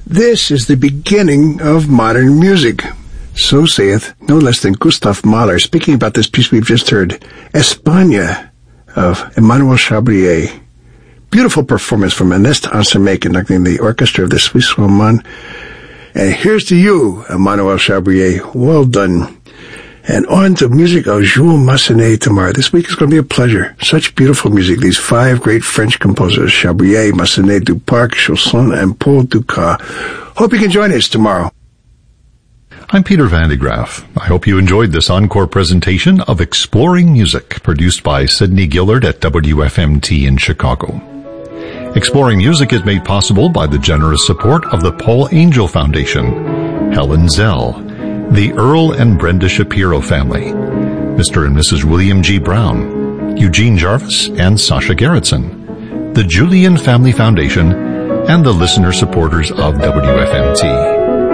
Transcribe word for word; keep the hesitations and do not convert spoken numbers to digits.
This is the beginning of modern music. So saith no less than Gustav Mahler, speaking about this piece we've just heard, España, of Emmanuel Chabrier. Beautiful performance from Ernest Ansermet, conducting the orchestra of the Swiss Romand. And here's to you, Emmanuel Chabrier. Well done. And on to music of Jules Massenet tomorrow. This week is going to be a pleasure. Such beautiful music. These five great French composers, Chabrier, Massenet, Duparc, Chausson, and Paul Dukas. Hope you can join us tomorrow. I'm Peter Van de Graaf. I hope you enjoyed this encore presentation of Exploring Music, produced by Sidney Gillard at W F M T in Chicago. Exploring Music is made possible by the generous support of the Paul Angel Foundation, Helen Zell, the Earl and Brenda Shapiro family, Mister and Missus William G. Brown, Eugene Jarvis and Sasha Gerritsen, the Julian Family Foundation, and the listener supporters of W F M T.